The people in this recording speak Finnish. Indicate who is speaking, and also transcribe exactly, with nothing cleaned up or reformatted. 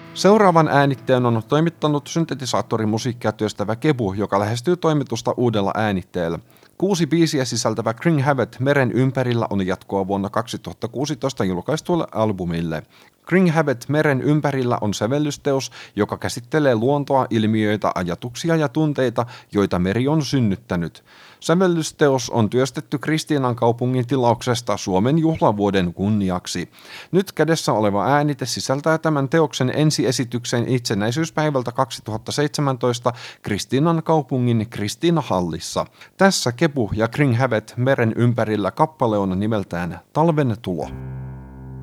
Speaker 1: Seuraavan äänitteen on toimittanut syntetisaattorimusiikkia työstävä Kebu, joka lähestyy toimitusta uudella äänitteellä. Kuusi biisiä sisältävä Kring Havet meren ympärillä on jatkoa vuonna kaksituhattakuusitoista julkaistulle albumille. Kring Havet meren ympärillä on sävellysteos, joka käsittelee luontoa, ilmiöitä, ajatuksia ja tunteita, joita meri on synnyttänyt. Sävellysteos on työstetty Kristiinan kaupungin tilauksesta Suomen juhlavuoden kunniaksi. Nyt kädessä oleva äänite sisältää tämän teoksen ensiesityksen itsenäisyyspäivältä kaksituhattaseitsemäntoista Kristiinan kaupungin Kristiinahallissa. Tässä Kebu ja Kring Havet meren ympärillä kappale on nimeltään Talven tulo.